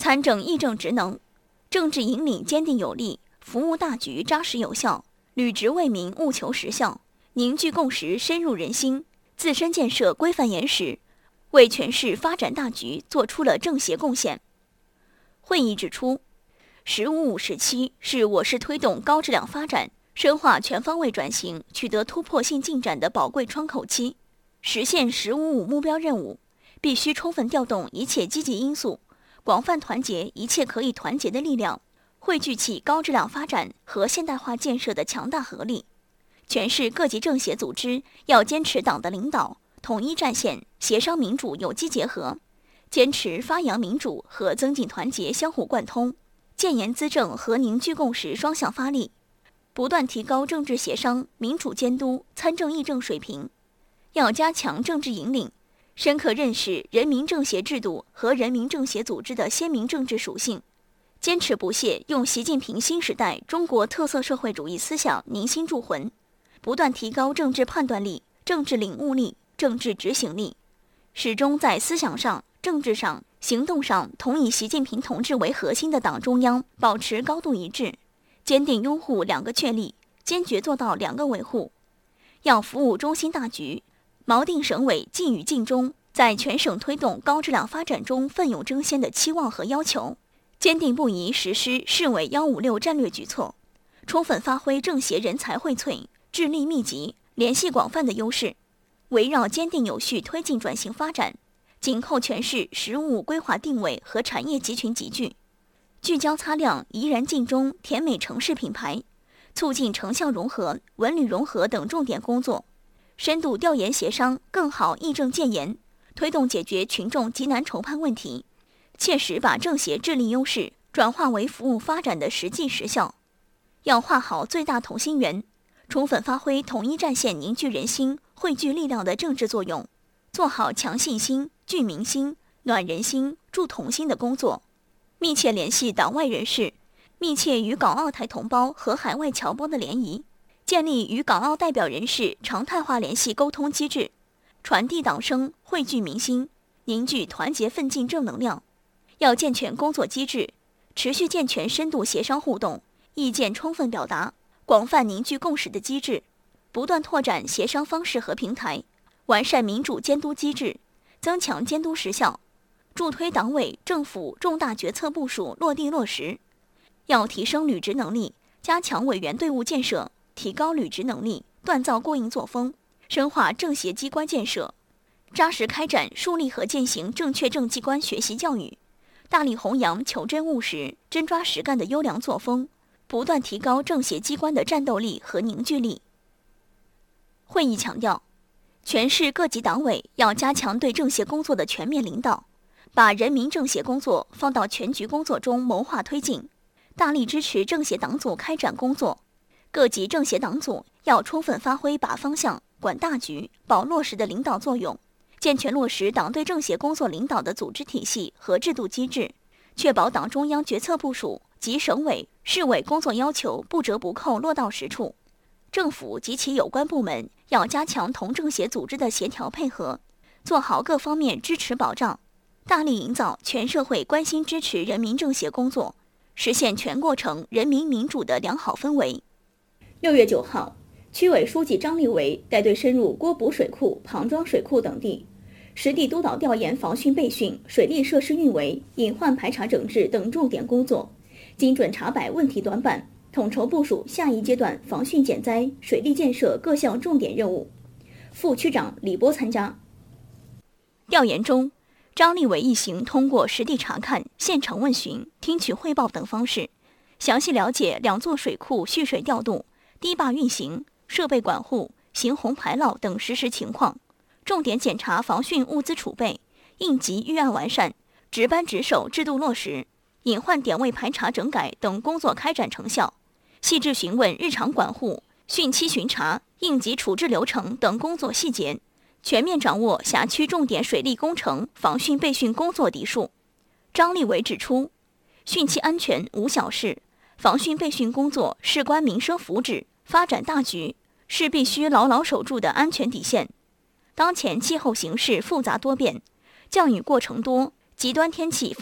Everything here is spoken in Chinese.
参政议政职能，政治引领坚定有力，服务大局扎实有效，履职为民务求实效，凝聚共识深入人心，自身建设规范严实，为全市发展大局做出了政协贡献。会议指出，“十五五”时期是我市推动高质量发展、深化全方位转型取得突破性进展的宝贵窗口期。实现“十五五”目标任务，必须充分调动一切积极因素，广泛团结一切可以团结的力量，汇聚起高质量发展和现代化建设的强大合力。全市各级政协组织要坚持党的领导、统一战线、协商民主有机结合，坚持发扬民主和增进团结相互贯通，建言资政和凝聚共识双向发力，不断提高政治协商、民主监督、参政议政水平。要加强政治引领，深刻认识人民政协制度和人民政协组织的鲜明政治属性，坚持不懈用习近平新时代中国特色社会主义思想凝心铸魂，不断提高政治判断力、政治领悟力、政治执行力，始终在思想上、政治上、行动上同以习近平同志为核心的党中央保持高度一致，坚定拥护两个确立，坚决做到两个维护。要服务中心大局，锚定省委尽与尽忠在全省推动高质量发展中奋勇争先的期望和要求，坚定不移实施市委156战略举措，充分发挥政协人才荟萃、智力密集、联系广泛的优势，围绕坚定有序推进转型发展，紧扣全市“十五五”规划定位和产业集群集聚，聚焦擦亮怡然尽忠、甜美城市品牌，促进城乡融合、文旅融合等重点工作，深度调研协商，更好议政建言，推动解决群众急难愁盼问题，切实把政协智力优势转化为服务发展的实际实效。要画好最大同心圆，充分发挥统一战线凝聚人心、汇聚力量的政治作用，做好强信心、聚民心、暖人心、助同心的工作，密切联系党外人士，密切与港澳台同胞和海外侨胞的联谊，建立与港澳代表人士常态化联系沟通机制，传递党声，汇聚民心，凝聚团结奋进正能量。要健全工作机制，持续健全深度协商互动、意见充分表达、广泛凝聚共识的机制，不断拓展协商方式和平台，完善民主监督机制，增强监督实效，助推党委政府重大决策部署落地落实。要提升履职能力，加强委员队伍建设，提高履职能力，锻造过硬作风，深化政协机关建设，扎实开展树立和践行正确政机关学习教育，大力弘扬求真务实、真抓实干的优良作风，不断提高政协机关的战斗力和凝聚力。会议强调，全市各级党委要加强对政协工作的全面领导，把人民政协工作放到全局工作中谋划推进，大力支持政协党组开展工作。各级政协党组要充分发挥把方向、管大局、保落实的领导作用，健全落实党对政协工作领导的组织体系和制度机制，确保党中央决策部署及省委、市委工作要求不折不扣落到实处。政府及其有关部门要加强同政协组织的协调配合，做好各方面支持保障，大力营造全社会关心支持人民政协工作，实现全过程人民民主的良好氛围。6月9号，区委书记张立维带队深入郭浦水库、庞庄水库等地，实地督导调研防汛备汛、水利设施运维、隐患排查整治等重点工作，精准查摆问题短板，统筹部署下一阶段防汛减灾、水利建设各项重点任务。副区长李波参加。调研中，张立伟一行通过实地查看、现场问询、听取汇报等方式，详细了解2座水库蓄水调度、堤坝运行、设备管护、行洪排涝等实时情况，重点检查防汛物资储备、应急预案完善、值班值守制度落实、隐患点位排查整改等工作开展成效，细致询问日常管护、汛期巡查、应急处置流程等工作细节，全面掌握辖区重点水利工程防汛备汛工作底数。张立伟指出，汛期安全无小事，防汛备汛工作事关民生福祉、发展大局，是必须牢牢守住的安全底线。当前气候形势复杂多变，降雨过程多，极端天气